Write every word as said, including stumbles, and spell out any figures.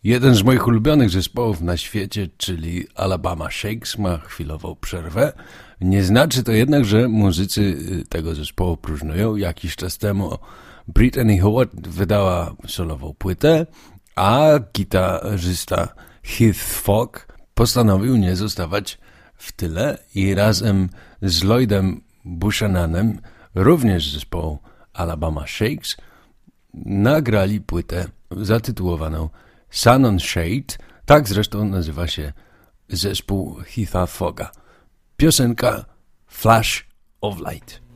Jeden z moich ulubionych zespołów na świecie, czyli Alabama Shakes, ma chwilową przerwę. Nie znaczy to jednak, że muzycy tego zespołu próżnują. Jakiś czas temu Brittany Howard wydała solową płytę, a gitarzysta Heath Fogg postanowił nie zostawać w tyle i razem z Lloydem Buchananem, również z zespołu Alabama Shakes, nagrali płytę zatytułowaną Sun on Shade. Tak zresztą nazywa się zespół Heatha Fogga. Piosenka Flash of Light.